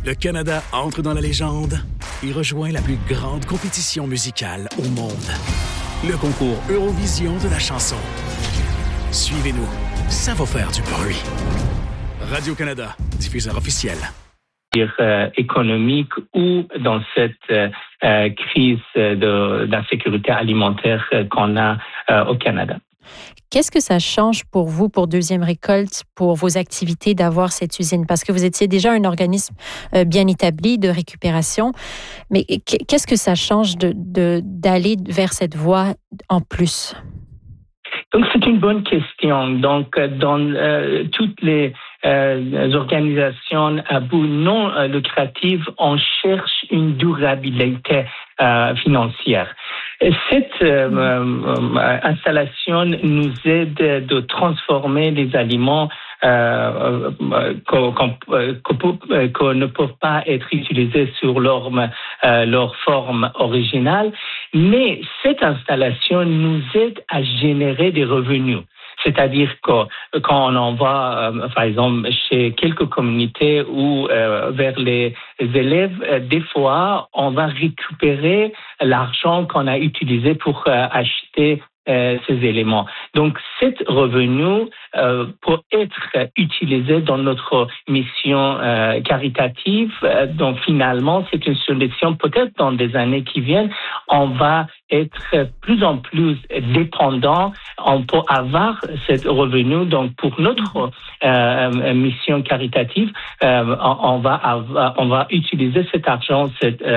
Le Canada entre dans la légende et rejoint la plus grande compétition musicale au monde. Le concours Eurovision de la chanson. Suivez-nous, ça va faire du bruit. Radio-Canada, diffuseur officiel. Économique ou dans cette crise d'insécurité alimentaire qu'on a au Canada. Qu'est-ce que ça change pour vous, pour Deuxième Récolte, pour vos activités d'avoir cette usine? Parce que vous étiez déjà un organisme bien établi de récupération, mais qu'est-ce que ça change d'aller vers cette voie en plus? Donc, c'est une bonne question. Donc, dans toutes les organisations à but non lucratif, on cherche une durabilité financière. Cette installation nous aide de transformer les aliments qu'on ne peut pas être utilisés sur leur forme originale, mais cette installation nous aide à générer des revenus. C'est-à-dire que quand on va, par exemple, chez quelques communautés ou vers les élèves, des fois, on va récupérer l'argent qu'on a utilisé pour acheter ces éléments. Donc, cet revenu peut être utilisé dans notre mission caritative. Donc, finalement, c'est une solution. Peut-être dans des années qui viennent, on va être plus en plus dépendant. On peut avoir ce revenu. Donc, pour notre mission caritative, on va utiliser cet argent,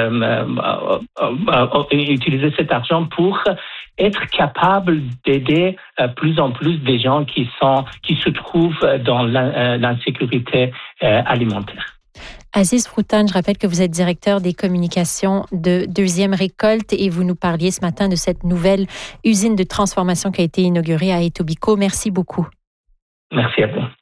utiliser cet argent pour être capable d'aider plus en plus des gens qui se trouvent dans l'insécurité alimentaire. Aziz Froutan, je rappelle que vous êtes directeur des communications de Deuxième Récolte et vous nous parliez ce matin de cette nouvelle usine de transformation qui a été inaugurée à Etobicoke. Merci beaucoup. Merci à vous.